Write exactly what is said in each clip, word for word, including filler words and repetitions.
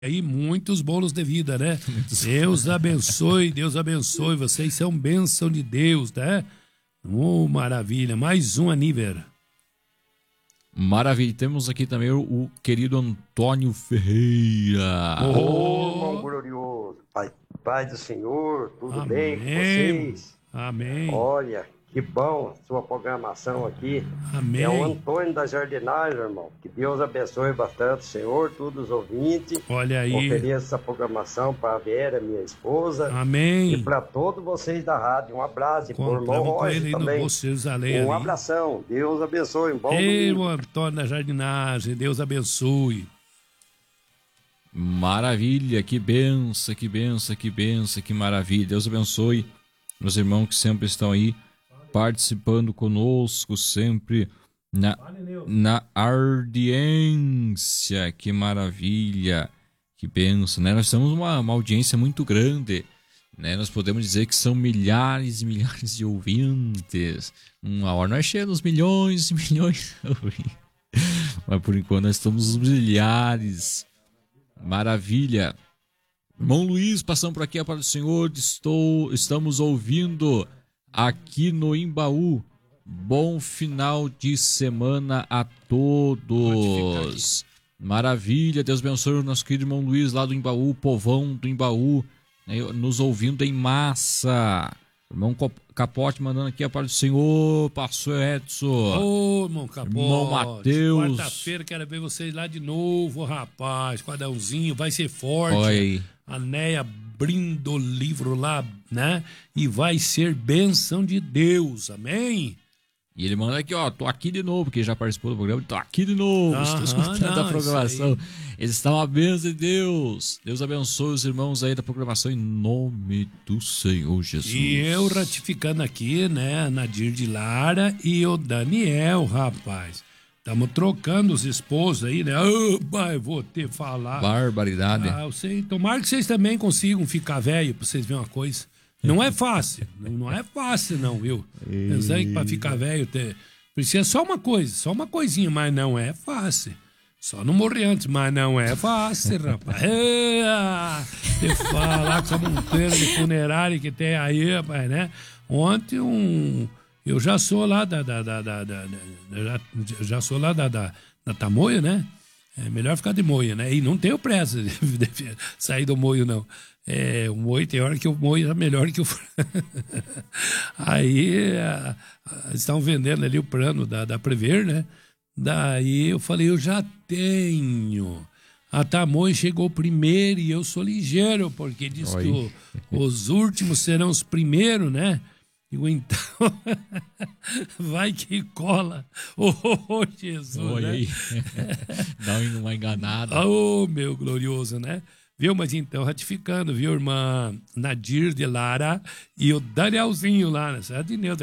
aí muitos bolos de vida, né? Deus abençoe, Deus abençoe. Vocês são bênção de Deus, né? Oh, maravilha. Mais um aniversário. Maravilha. Temos aqui também o, o querido Antônio Ferreira. Ô, oh, irmão glorioso. Pai, Pai do Senhor, tudo Amém. bem com vocês? Amém. Olha, que bom a sua programação aqui. Amém. É o Antônio da Jardinagem, irmão. Que Deus abençoe bastante, Senhor, todos os ouvintes. Olha aí. Ofereço essa programação para a Vera, minha esposa. Amém. E para todos vocês da rádio. Um abraço. E para o irmão Roger também. Um abração. Deus abençoe. Um bom Ei, domingo. o Antônio da Jardinagem. Deus abençoe. Maravilha. Que benção, que benção, que benção, que maravilha. Deus abençoe meus irmãos que sempre estão aí participando conosco, sempre na, na audiência. Que maravilha, que benção, né? Nós temos uma, uma audiência muito grande, né? Nós podemos dizer que são milhares e milhares de ouvintes. Uma hora nós chegamos nos milhões e milhões de ouvintes. Mas por enquanto nós estamos nos milhares. Maravilha. Irmão Luiz, passando por aqui a paz do Senhor, estou, estamos ouvindo aqui no Imbaú. Bom final de semana a todos. Maravilha, Deus abençoe o nosso querido irmão Luiz lá do Imbaú, povão do Imbaú, né, nos ouvindo em massa. Irmão Capote mandando aqui a paz do Senhor, pastor Edson. Ô, irmão Capote. Irmão Mateus. Quarta-feira quero ver vocês lá de novo, rapaz. Quadrãozinho, vai ser forte. Olha aí. A Neia abrindo o livro lá, né? E vai ser bênção de Deus, amém? E ele manda aqui, ó, tô aqui de novo, porque já participou do programa, tô aqui de novo, Aham, estou escutando não, a programação. Eles estão à bênção de Deus. Deus abençoe os irmãos aí da programação em nome do Senhor Jesus. E eu ratificando aqui, né, a Nadir de Lara e o Daniel, rapaz. Estamos trocando os esposos aí, né? Oh, pai, vou ter que falar. Barbaridade. Ah, eu sei. Tomara que vocês também consigam ficar velho, pra vocês verem uma coisa. Não é fácil. Não, não é fácil, não, viu? Pensando que pra ficar velho ter... precisa só uma coisa, só uma coisinha, mas não é fácil. Só não morrer antes, mas não é fácil, rapaz. É, você falar com essa monteira de funerária que tem aí, rapaz, né? Ontem um... Eu já sou lá da... da, da, da, da, da já, já sou lá da, da, da Tamoia, né? É melhor ficar de moia, né? E não tenho pressa de, de sair do moio, não. É, o moio tem hora que o moio é melhor que o... Aí a, a, estão vendendo ali o plano da, da Prever, né? Daí eu falei, eu já tenho. A Tamoia chegou primeiro e eu sou ligeiro, porque diz Oi. que o, os últimos serão os primeiros, né? Digo, então, vai que cola. Ô, oh, oh, Jesus, Oi, né? Aí. Dá uma enganada. Ô, oh, meu glorioso, né? Viu? Mas então, ratificando, viu, irmã Nadir de Lara e o Danielzinho lá, né?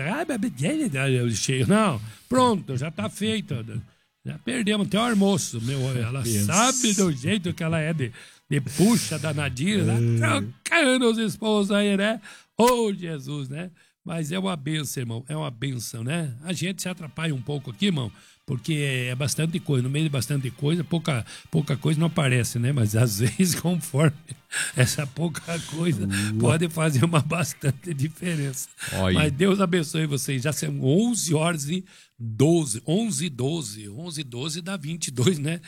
Cheio. Não, pronto, já tá feito. Já perdemos até o almoço, meu. Ela Deus. sabe do jeito que ela é de, de puxa da Nadir, né? Trocando os esposos aí, né? Ô, oh, Jesus, né? Mas é uma benção, irmão, é uma benção, né? A gente se atrapalha um pouco aqui, irmão, porque é bastante coisa, no meio de bastante coisa, pouca, pouca coisa não aparece, né? Mas às vezes, conforme essa pouca coisa, uh. pode fazer uma bastante diferença. Oi. Mas Deus abençoe vocês, já são onze horas e doze, onze e doze, onze e doze dá vinte e dois, né?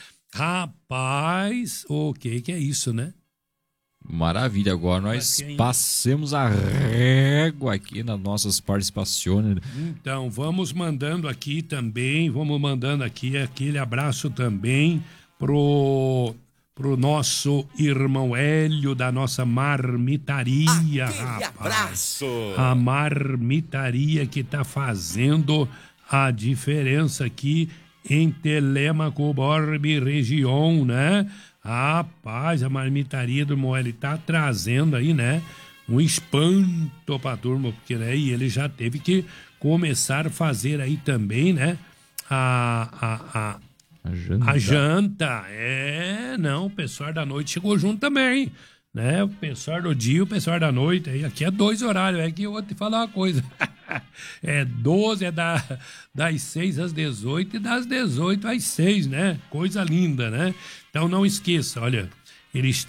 Rapaz, o que que é isso, né? Maravilha, agora nós passemos a régua aqui nas nossas participações. Então, vamos mandando aqui também, vamos mandando aqui aquele abraço também pro, pro nosso irmão Hélio da nossa marmitaria, aquele rapaz. Abraço! A marmitaria que tá fazendo a diferença aqui em Telêmaco, Borba região, né? Rapaz, a marmitaria do Moeli tá trazendo aí, né, um espanto pra turma, porque, né, e ele já teve que começar a fazer aí também, né, a, a, a, a, janta. a janta. É, não, o pessoal da noite chegou junto também, né, o pessoal do dia, o pessoal da noite, aí aqui é dois horários, é que eu vou te falar uma coisa, é doze, é da, das seis às dezoito e das dezoito às seis, né, coisa linda, né. Então não esqueça, olha, Eles